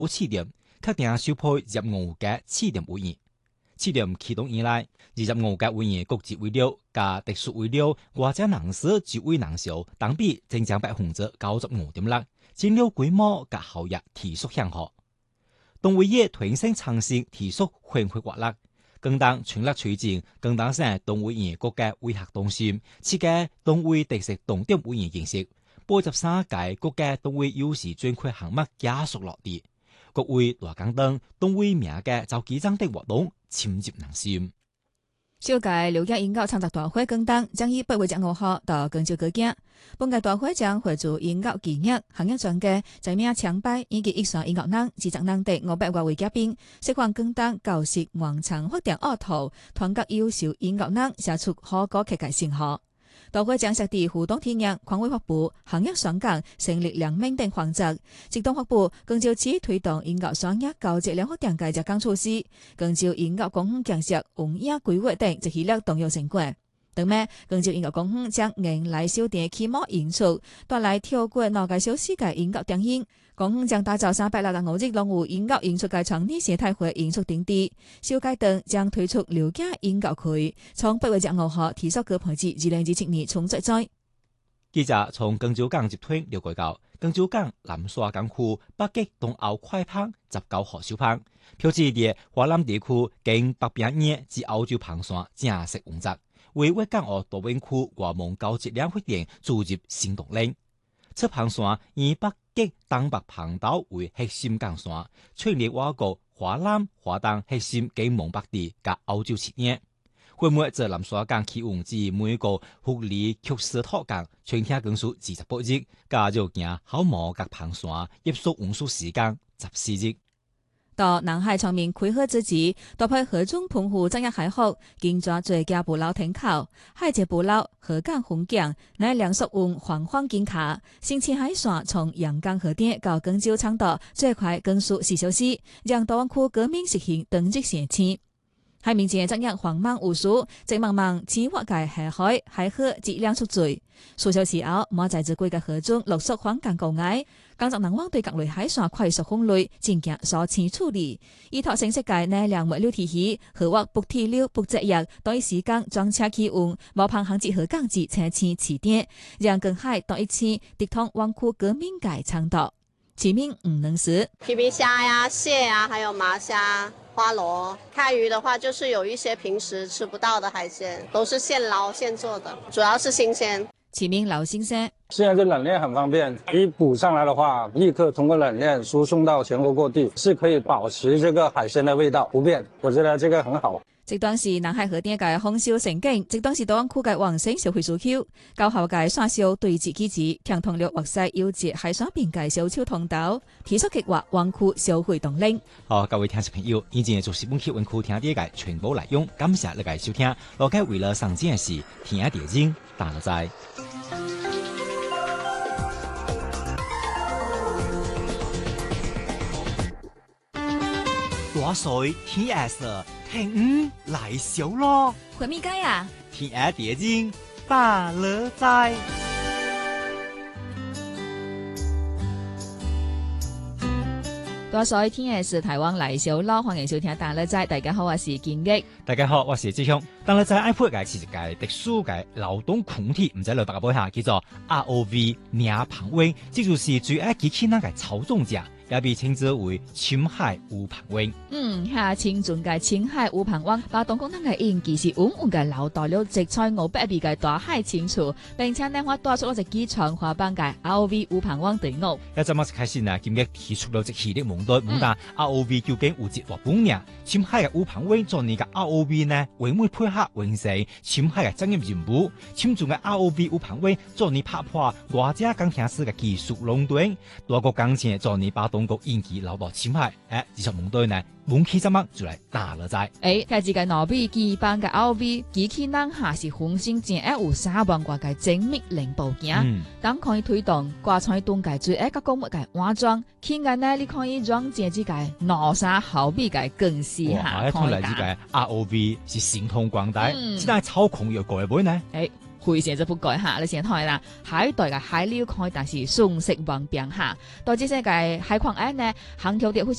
有試驗確定收配25個試驗委員。試驗啟動以來，25個委員各自為了加特殊為了，或者人數就為人數，當比增長95.6%，戰略規模及效益提速向好。動委會團結創新提速焕發活力，更當全力推進，更當成動委員國家委核中心，設計動委特色動點委員形式，補習3屆國家動委優勢專區項目加速落地。各位大港燈動委名嘅召集章的活動深入人心。 首屆6月音樂創作大會更當將於8月15號到廣州舉行。本屆大會將匯聚音樂技藝、行業專家、知名槍牌以及藝術音樂人、製作人等500多位嘉賓，釋放更當教室廣場發展奧圖，團結優秀音樂人，寫出好歌曲嘅成果。大會將設置互動體驗、跨文化部、行業雙港、成立兩名等環節。職動發布廣州市推動音樂商業高質量發展嘅日綱措施，廣州音樂公園建設、文藝規劃等一系列重要成果。當尾，廣州音樂公園將迎來首場啟幕演出，帶來跳過腦界小世界音樂電影。公園將打造365日龍湖音樂演出嘅場地生態會演出場地。首階段將推出了解音樂區，從8月15號提速到配置2027年重載載。 記者從廣州港集團了解到，廣州港南沙港區北極東歐快棒19號首棒，標誌地華南地區經800年至歐洲棒線正式運作，為粵港澳大灣區外蒙高質量發展注入新動力。此棒線以北極東北棒島為核心幹線，串聯我國華南、華東核心經蒙北地及歐洲切點。會每在南沙港起運至每個福利曲斯托港，全天更數28日，加入行好摩及棒線，約束運輸時間14日。 到南海全面開河之際，搭配河中澎湖正一海口，建造最佳捕撈停靠，海界捕撈河港風景，乃兩屬運環環建卡，新前海線從陽江河店到廣州長島，最快更速4小時，讓大灣區革命實現登記前期。海面前正一緩慢無數，直茫茫千瓦界海河質量出罪。數小時後，馬仔之貴嘅河中陸續環境高矮，廣州南灣對各類海線快速分類，進行所前處理。依託新世界乃兩物流體系，河劃不體流不節約，當一時間裝車起運，無旁航至河港至車前起點，讓更海當一次直通灣區革命界倡導。前面5能食皮皮蝦呀、蟹呀，還有麻蝦、花螺。開魚的話，就是有一些平時吃不到的海鮮，都是現撈現做的，主要是新鮮。 前面老新鮮。 現在這冷鏈很方便，一捕上來的話，立刻通過冷鏈輸送到全國各地，是可以保持這個海鮮的味道不變。我覺得這個很好。 即當時南海河店嘅豐收盛景，即當時大灣區嘅旺盛消費需求，高效嘅刷銷對接機制，強通了劃西優質海鮮邊界銷售通道，提速激活灣區消費動力。好， 各位聽眾朋友，以前就是本期灣區聽啲嘅全部內容，感謝你嘅收聽。羅介為了上節嘅事，聽一點鐘，打了齋。大水天熱時，聽來小咯。 回咪街啊？ 聽一點鐘，打了齋。 大水天熱時，台灣來小咯，歡迎收聽打了齋。大家好，我是建益。 大家好，我是志雄。打了齋愛配嘅是一個特殊嘅勞動群體，唔知你大家背下叫做 ROV 鳥旁翁，這就是最愛機器人嘅操縱者。也被稱之為深海烏篷翁。 下青準嘅深海烏篷翁，把東港嘅演技是穩穩嘅留到了直在500米嘅大海深處，並且呢，我帶出咗隻機場滑板嘅 ROV 烏篷翁隊伍。 一陣開始呢，今日提出咗一系列問題，問答 ROV 究竟有幾活本呢？深海嘅烏篷翁做呢個 ROV 呢，會唔會配合完成深海嘅專業任務？青準嘅 ROV 烏篷翁做呢拍破外者鋼鐵師嘅技術壟斷，多個鋼鐵做呢把中國演技留到深海，技術問題呢，問起怎麼就來打了齋。 佢自己腦比基班嘅 ROV 機器人下是紅星正有3萬個嘅精密零部件，當可以推動掛在動界最個公物嘅安裝，現在呢你可以裝這隻嘅腦沙好比嘅更適合。 哇！一通嚟呢個 ROV 是神通廣大，只但係操控又改本呢？ 非常之不該嚇，你先睇啦，海帶嘅海料開，但是餸食橫病嚇，導致世界海況呢，行橋啲